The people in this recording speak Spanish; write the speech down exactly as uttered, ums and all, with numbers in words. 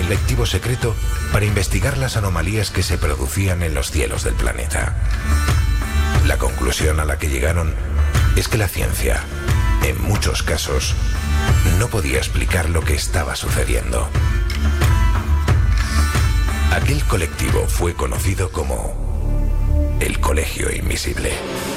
colectivo secreto para investigar las anomalías que se producían en los cielos del planeta. La conclusión a la que llegaron es que la ciencia, en muchos casos, no podía explicar lo que estaba sucediendo. Aquel colectivo fue conocido como el Colegio Invisible.